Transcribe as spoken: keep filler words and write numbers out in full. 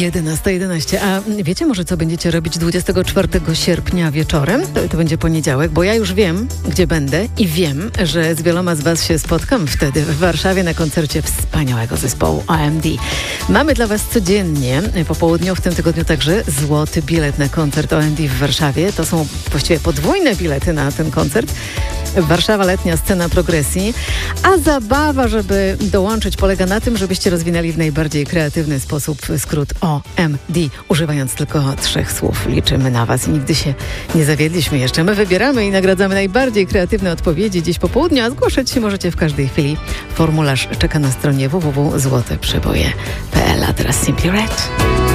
jedenasta jedenaście. A wiecie może, co będziecie robić dwudziestego czwartego sierpnia wieczorem? To, to będzie poniedziałek, bo ja już wiem, gdzie będę i wiem, że z wieloma z was się spotkam wtedy w Warszawie na koncercie wspaniałego zespołu O M D. Mamy dla was codziennie po południu, w tym tygodniu także złoty bilet na koncert O M D w Warszawie. To są właściwie podwójne bilety na ten koncert. Warszawa, letnia scena progresji. A zabawa, żeby dołączyć, polega na tym, żebyście rozwinęli w najbardziej kreatywny sposób skrót O M D, używając tylko trzech słów. Liczymy na was i nigdy się nie zawiedliśmy jeszcze. My wybieramy i nagradzamy najbardziej kreatywne odpowiedzi dziś po południu, a zgłaszać się możecie w każdej chwili. Formularz czeka na stronie w w w kropka złote przeboje kropka p l, a teraz Simply Red.